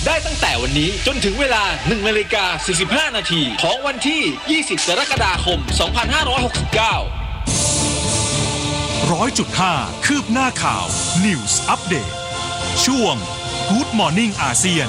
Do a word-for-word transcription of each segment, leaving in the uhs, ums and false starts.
ได้ตั้งแต่วันนี้จนถึงเวลา หนึ่งนาฬิกาสี่สิบห้า นาทีของวันที่ ยี่สิบ กรกฎาคม สองพันห้าร้อยหกสิบเก้าร้อยจุดห้า คืบหน้าข่าว News Update ช่วง Good Morning อาเซียน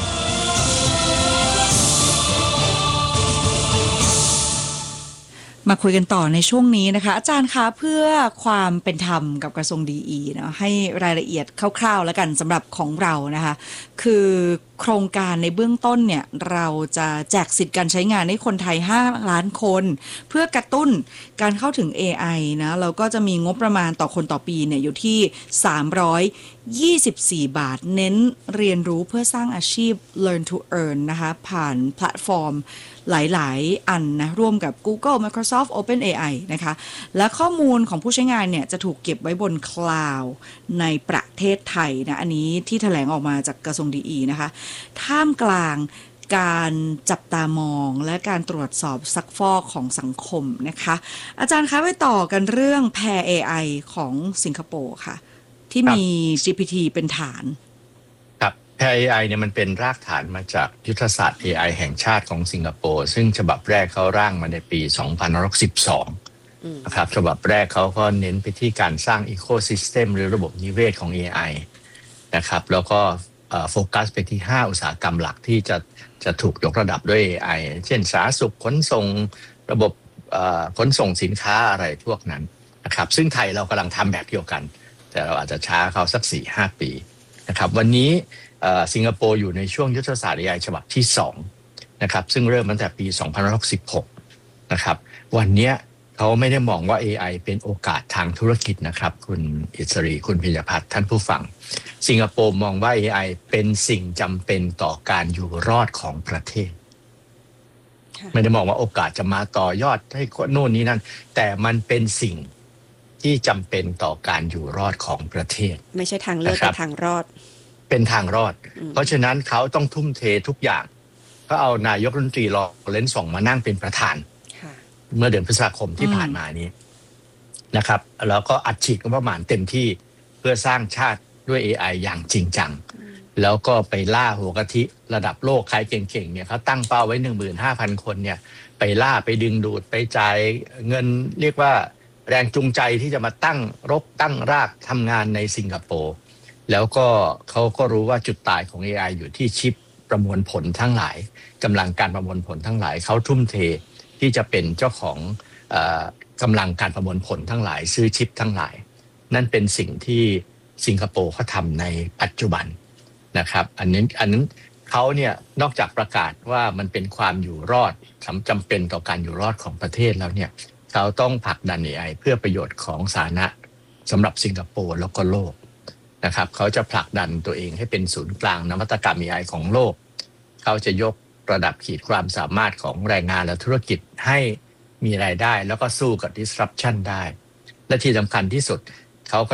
มาคุยกันต่อในช่วงนี้นะคะอาจารย์คะเพื่อความเป็นธรรมกับกระทรวงดีอีเนาะให้รายละเอียดคร่าวๆแล้วกันสำหรับของเรานะคะคือโครงการในเบื้องต้นเนี่ยเราจะแจกสิทธิ์การใช้งานให้คนไทยห้าล้านคนเพื่อกระตุ้นการเข้าถึง เอ ไอ นะเราก็จะมีงบประมาณต่อคนต่อปีเนี่ยอยู่ที่สามร้อยยี่สิบสี่บาทเน้นเรียนรู้เพื่อสร้างอาชีพ Learn to Earn นะคะผ่านแพลตฟอร์มหลายๆอันนะร่วมกับ Google Microsoft OpenAI นะคะและข้อมูลของผู้ใช้งานเนี่ยจะถูกเก็บไว้บนคลาวด์ในประเทศไทยนะอันนี้ที่แถลงออกมาจากกระทรวงดีอีนะคะท่ามกลางการจับตามองและการตรวจสอบซักฟอกของสังคมนะคะอาจารย์คะไปต่อกันเรื่องแพร์ เอ ไอ ของสิงคโปร์ค่ะที่มี จี พี ที เป็นฐานครับแพร์ เอ ไอ เนี่ยมันเป็นรากฐานมาจากยุทธศาสตร์ เอ ไอ แห่งชาติของสิงคโปร์ซึ่งฉบับแรกเขาร่างมาในปี สองพันห้าร้อยสิบสอง นะครับฉบับแรกเขาก็เน้นไปที่การสร้างอีโคซิสเต็มหรือระบบนิเวศของ เอ ไอ นะครับแล้วก็โฟกัสไปที่ห้าอุตสาหกรรมหลักที่จะจะถูกยกระดับด้วย เอ ไอ เช่นสาธารณสุขขนส่งระบบขนส่งสินค้าอะไรพวกนั้นนะครับซึ่งไทยเรากำลังทำแบบเดียวกันแต่เราอาจจะช้าเขาสัก สี่ห้า ปีนะครับวันนี้สิงคโปร์อยู่ในช่วงยุทธศาสตร์ เอ ไอ ฉบับที่สองนะครับซึ่งเริ่มตั้งแต่ปี สองพันห้าร้อยสิบหก นะครับวันนี้เขาไม่ได้มองว่า เอ ไอ เป็นโอกาสทางธุรกิจนะครับคุณอิสรีคุณพิยพัฒน์ท่านผู้ฟังสิงคโปร์มองว่า เอ ไอ เป็นสิ่งจำเป็นต่อการอยู่รอดของประเทศไม่ได้มองว่าโอกาสจะมาต่อยอดให้โน่นนี้นั่นแต่มันเป็นสิ่งที่จำเป็นต่อการอยู่รอดของประเทศไม่ใช่ทางเลือกแต่ทางรอดเป็นทางรอดเพราะฉะนั้นเขาต้องทุ่มเททุกอย่างก็เอานายกรัฐมนตรีลอเรนซ์ส่งมานั่งเป็นประธานเมื่อเดือนพฤษภาคมที่ผ่านมานี้นะครับแล้วก็อัดฉีดงบประมาณเต็มที่เพื่อสร้างชาติด้วย เอ ไอ อย่างจริงจังแล้วก็ไปล่าหัวกะทิระดับโลกใครเก่งๆเนี่ยเขาตั้งเป้าไว้ หนึ่งหมื่นห้าพัน คนเนี่ยไปล่าไปดึงดูดไปจ่ายเงินเรียกว่าแรงจูงใจที่จะมาตั้งรกตั้งรากทำงานในสิงคโปร์แล้วก็เขาก็รู้ว่าจุดตายของ เอ ไอ อยู่ที่ชิปประมวลผลทั้งหลายกำลังการประมวลผลทั้งหลายเขาทุ่มเทที่จะเป็นเจ้าของเอ่อกำลังการประมวลผลทั้งหลายซื้อชิปทั้งหลายนั่นเป็นสิ่งที่สิงคโปร์เขาทำในปัจจุบันนะครับอันนี้อันนั้นเขาเนี่ยนอกจากประกาศว่ามันเป็นความอยู่รอดจำเป็นต่อการอยู่รอดของประเทศแล้วเนี่ยเขาต้องผลักดัน เอ ไอ เพื่อประโยชน์ของสาธารณะสำหรับสิงคโปร์แล้วก็โลกนะครับเขาจะผลักดันตัวเองให้เป็นศูนย์กลางนวัตกรรม เอ ไอ ของโลกเขาจะยกระดับขีดความสามารถของแรงงานและธุรกิจให้มีรายได้แล้วก็สู้กับ disruption ได้และที่สำคัญที่สุดเขา